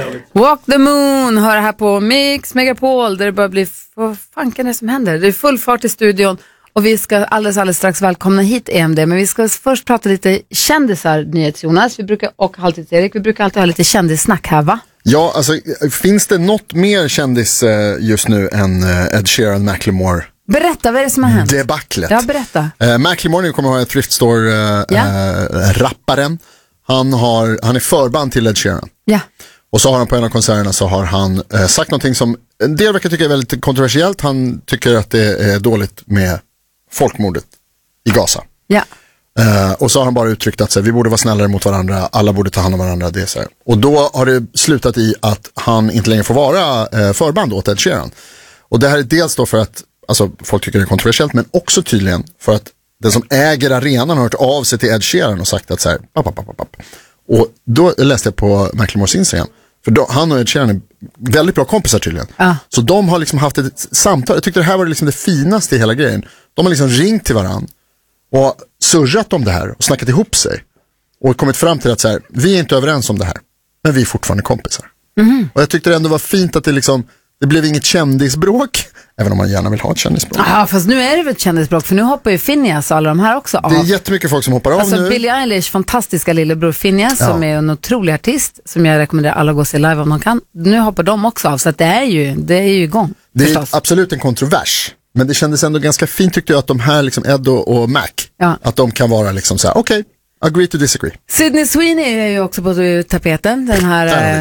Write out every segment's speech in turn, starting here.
Walk the Moon hör här på Mix Megapol där det börjar bli, vad fanken är det som händer? Det är full fart i studion och vi ska alldeles strax välkomna hit EMD, men vi ska först prata lite kändisar, NyhetsJonas, och Halvtids-Erik, vi brukar alltid ha lite kändissnack här, va? Ja, alltså finns det något mer kändis just nu än Ed Sheeran, Macklemore? Berätta, vad är det som har hänt? Debaclet. Ja, berätta. Macklemore, nu kommer jag ihåg Thrift Store-rapparen. Han är förband till Ed Sheeran. Ja. Och så har han på en av konserterna så har han sagt någonting som en del verkar tycka är väldigt kontroversiellt. Han tycker att det är dåligt med folkmordet i Gaza. Ja. Och så har han bara uttryckt att så här, vi borde vara snällare mot varandra, alla borde ta hand om varandra. Det är så här. Och då har det slutat i att han inte längre får vara förband åt Ed Sheeran. Och det här är dels då för att alltså, folk tycker det är kontroversiellt, men också tydligen för att den som äger arenan har hört av sig till Ed Sheeran och sagt att så här, papp. Och då läste jag på Macklemores Instagram, för då, han och Ed Sheeran är väldigt bra kompisar tydligen. Så de har liksom haft ett samtal. Jag tyckte det här var liksom det finaste i hela grejen. De har liksom ringt till varandra och surrat om det här och snackat ihop sig och kommit fram till att så här, vi är inte överens om det här, men vi är fortfarande kompisar. Och jag tyckte det ändå var fint att det blev inget kändisbråk, även om man gärna vill ha ett kändisbråk. Ja, fast nu är det väl ett kändisbråk, för nu hoppar ju Phineas och alla de här också av. Det är jättemycket folk som hoppar av nu. Billie Eilish, fantastiska lillebror Phineas, som är en otrolig artist, som jag rekommenderar alla att gå och se live om de kan. Nu hoppar de också av, så att det är ju igång. Det är absolut en kontrovers, men det kändes ändå ganska fint tyckte jag att de här liksom Ed och Mac, att de kan vara liksom så här, okej. Agree to disagree. Sydney Sweeney är ju också på tapeten. Den här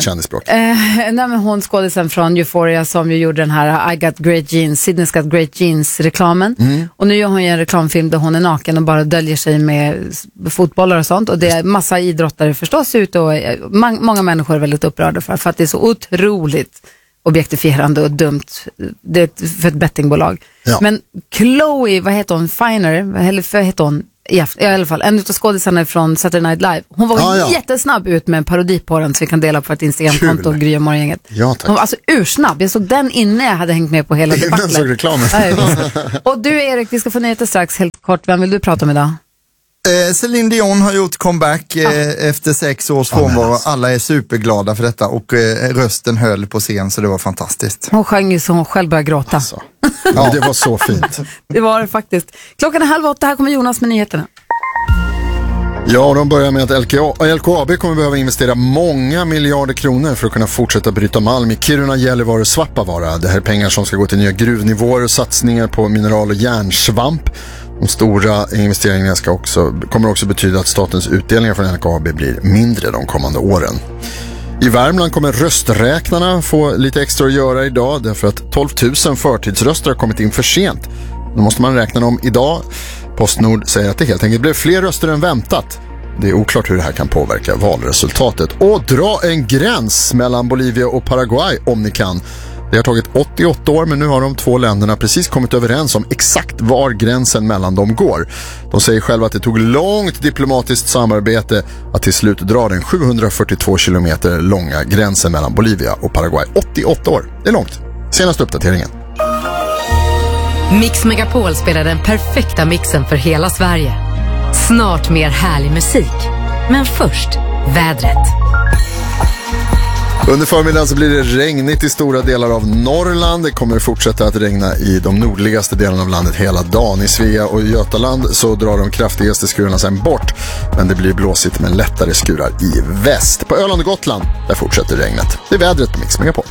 hon skådisen från Euphoria som ju gjorde den här I got great jeans, Sydney's got great jeans reklamen. Och nu gör hon ju en reklamfilm där hon är naken och bara döljer sig med fotbollar och sånt. Och det är massa idrottare förstås ute och många människor är väldigt upprörda för att det är så otroligt objektifierande och dumt. Det är för ett bettingbolag. Ja. Men Chloe, vad heter hon? Finer, eller vad heter hon? I alla fall, en av skådisarna från Saturday Night Live. Hon var jättesnabb ut med en parodi på den, så vi kan dela på ett Instagramkonto och Gry och Morgongänget. Ja, tack. Hon var alltså ursnabb. Jag såg den inne, jag hade hängt med på hela debatten. Jag såg reklamen. Och du Erik, vi ska få nyheter strax. Helt kort, vem vill du prata om idag? Celine Dion har gjort comeback efter 6 års frånvaro. Alla är superglada för detta och rösten höll på scen, så det var fantastiskt. Hon sjöng ju så hon själv började gråta. Alltså. Det var så fint. Det var det faktiskt. 7:30, här kommer Jonas med nyheterna. Ja, de börjar med att LKAB kommer behöva investera många miljarder kronor för att kunna fortsätta bryta malm i Kiruna, Gällivare och Svappavaara. Det här är pengar som ska gå till nya gruvnivåer och satsningar på mineral- och järnsvamp. De stora investeringarna kommer också betyda att statens utdelningar från LKAB blir mindre de kommande åren. I Värmland kommer rösträknarna få lite extra att göra idag därför att 12 000 förtidsröster har kommit in för sent. Då måste man räkna dem idag. Postnord säger att det helt enkelt blev fler röster än väntat. Det är oklart hur det här kan påverka valresultatet. Och dra en gräns mellan Bolivia och Paraguay om ni kan. Det har tagit 88 år, men nu har de två länderna precis kommit överens om exakt var gränsen mellan dem går. De säger själva att det tog långt diplomatiskt samarbete att till slut dra den 742 kilometer långa gränsen mellan Bolivia och Paraguay. 88 år, det är långt. Senaste uppdateringen. Mix Megapol spelar den perfekta mixen för hela Sverige. Snart mer härlig musik. Men först, vädret. Under förmiddagen så blir det regnigt i stora delar av Norrland. Det kommer fortsätta att regna i de nordligaste delarna av landet hela dagen. I Svea och Götaland så drar de kraftigaste skurarna sen bort. Men det blir blåsigt med lättare skurar i väst. På Öland och Gotland, där fortsätter regnet. Det är vädret på Mix Megapol.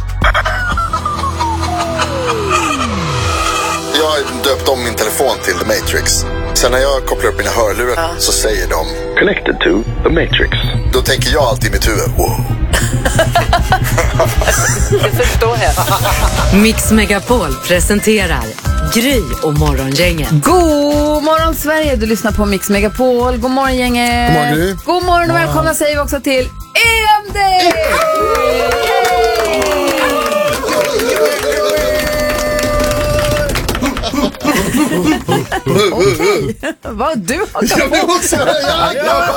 Jag har döpt om min telefon till The Matrix. Sen när jag kopplar upp mina hörlurar så säger de Connected to The Matrix. Då tänker jag alltid i mitt huvud, wow. Det förstår jag. Mix Megapol presenterar Gry och Morgongänget. God morgon Sverige, du lyssnar på Mix Megapol. God morgon gänget. God morgon Gry. God morgon och välkomna säger vi också till EMD. Okej, vad du har Jag vill också säga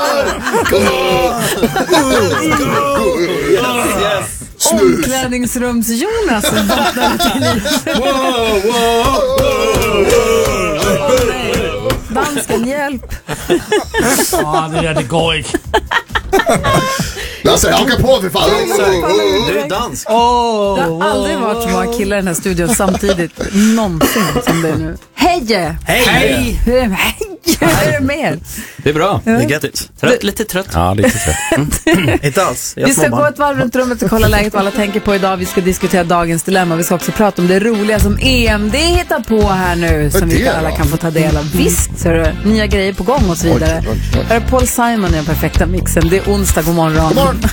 Omklädningsrums-Jonas Dansken, hjälp. Det går inte. Lasse, haka på för fan. Du är dansk. Det har aldrig varit så många killar i den här studion samtidigt någonsin som det är nu. Hej! Hej! Hur är det med? Det är bra. Det är göttigt. Lite trött. Ja, lite trött. Inte alls. Vi ska gå ett varv runt rummet och kolla läget vad alla tänker på idag. Vi ska diskutera dagens dilemma. Vi ska också prata om det roliga som EMD hittar på här nu. Som vi alla kan få ta del av. Visst, så är det nya grejer på gång och så vidare. Här är Paul Simon i den perfekta mixen. Det är onsdag, god morgon.